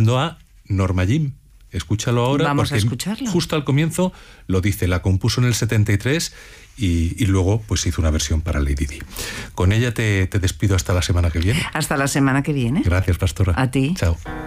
escuchando a Norma Jean. Escúchalo ahora. Vamos a porque escucharlo. Justo al comienzo lo dice, la compuso en el 73 y luego pues hizo una versión para Lady Di. Con ella te despido hasta la semana que viene. Hasta la semana que viene. Gracias, pastora. A ti. Chao.